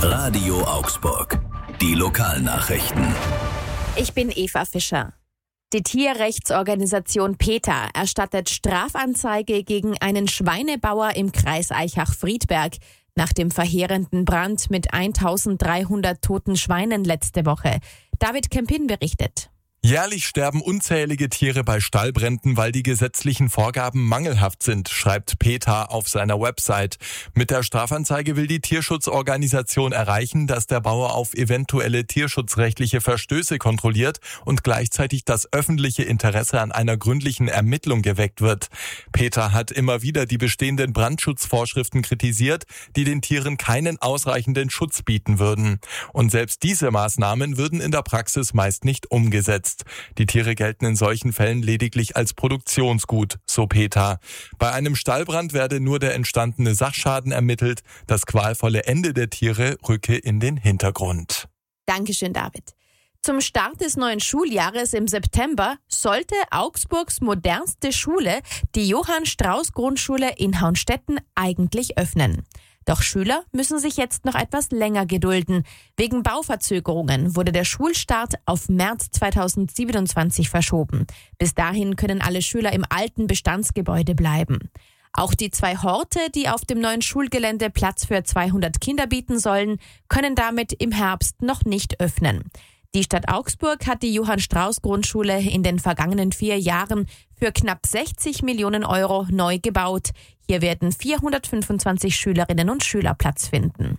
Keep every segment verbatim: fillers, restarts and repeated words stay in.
Radio Augsburg. Die Lokalnachrichten. Ich bin Eva Fischer. Die Tierrechtsorganisation PETA erstattet Strafanzeige gegen einen Schweinebauer im Kreis Aichach-Friedberg nach dem verheerenden Brand mit eintausenddreihundert toten Schweinen letzte Woche. David Kempin berichtet. Jährlich sterben unzählige Tiere bei Stallbränden, weil die gesetzlichen Vorgaben mangelhaft sind, schreibt PETA auf seiner Website. Mit der Strafanzeige will die Tierschutzorganisation erreichen, dass der Bauer auf eventuelle tierschutzrechtliche Verstöße kontrolliert und gleichzeitig das öffentliche Interesse an einer gründlichen Ermittlung geweckt wird. PETA hat immer wieder die bestehenden Brandschutzvorschriften kritisiert, die den Tieren keinen ausreichenden Schutz bieten würden. Und selbst diese Maßnahmen würden in der Praxis meist nicht umgesetzt. Die Tiere gelten in solchen Fällen lediglich als Produktionsgut, so PETA. Bei einem Stallbrand werde nur der entstandene Sachschaden ermittelt. Das qualvolle Ende der Tiere rücke in den Hintergrund. Dankeschön, David. Zum Start des neuen Schuljahres im September sollte Augsburgs modernste Schule, die Johann-Strauß-Grundschule in Haunstetten, eigentlich öffnen. Doch Schüler müssen sich jetzt noch etwas länger gedulden. Wegen Bauverzögerungen wurde der Schulstart auf März zweitausendsiebenundzwanzig verschoben. Bis dahin können alle Schüler im alten Bestandsgebäude bleiben. Auch die zwei Horte, die auf dem neuen Schulgelände Platz für zweihundert Kinder bieten sollen, können damit im Herbst noch nicht öffnen. Die Stadt Augsburg hat die Johann-Strauß-Grundschule in den vergangenen vier Jahren für knapp sechzig Millionen Euro neu gebaut. Hier werden vierhundertfünfundzwanzig Schülerinnen und Schüler Platz finden.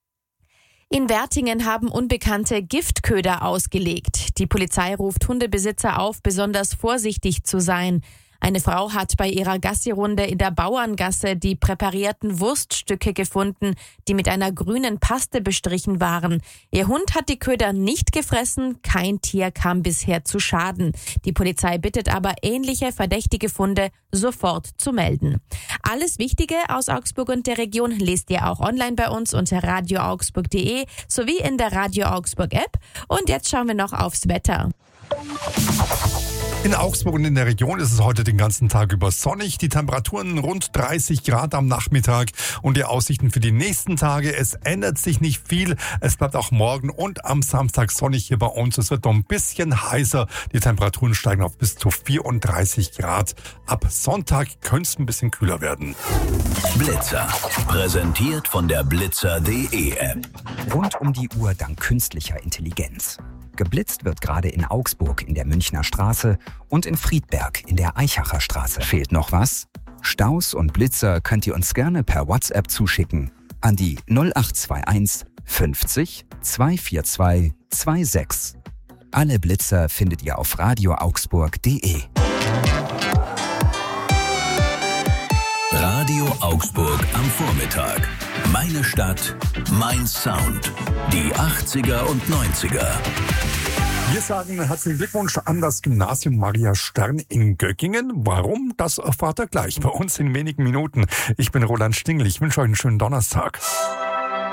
In Wertingen haben Unbekannte Giftköder ausgelegt. Die Polizei ruft Hundebesitzer auf, besonders vorsichtig zu sein. Eine Frau hat bei ihrer Gassi-Runde in der Bauerngasse die präparierten Wurststücke gefunden, die mit einer grünen Paste bestrichen waren. Ihr Hund hat die Köder nicht gefressen, kein Tier kam bisher zu Schaden. Die Polizei bittet aber, ähnliche verdächtige Funde sofort zu melden. Alles Wichtige aus Augsburg und der Region lest ihr auch online bei uns unter radio augsburg punkt de sowie in der Radio Augsburg App. Und jetzt schauen wir noch aufs Wetter. In Augsburg und in der Region ist es heute den ganzen Tag über sonnig. Die Temperaturen rund dreißig Grad am Nachmittag und die Aussichten für die nächsten Tage. Es ändert sich nicht viel. Es bleibt auch morgen und am Samstag sonnig hier bei uns. Es wird noch ein bisschen heißer. Die Temperaturen steigen auf bis zu vierunddreißig Grad. Ab Sonntag könnte es ein bisschen kühler werden. Blitzer. Präsentiert von der blitzer punkt de App. Rund um die Uhr dank künstlicher Intelligenz. Geblitzt wird gerade in Augsburg in der Münchner Straße und in Friedberg in der Aichacher Straße. Fehlt noch was? Staus und Blitzer könnt ihr uns gerne per WhatsApp zuschicken an die null acht zwei eins fünfzig zweihundertzweiundvierzig sechsundzwanzig. Alle Blitzer findet ihr auf radio augsburg punkt de. Radio Augsburg am Vormittag. Meine Stadt, mein Sound. Die achtziger und neunziger. Wir sagen herzlichen Glückwunsch an das Gymnasium Maria Stern in Göggingen. Warum? Das erfahrt ihr gleich bei uns in wenigen Minuten. Ich bin Roland Stingl. Ich wünsche euch einen schönen Donnerstag.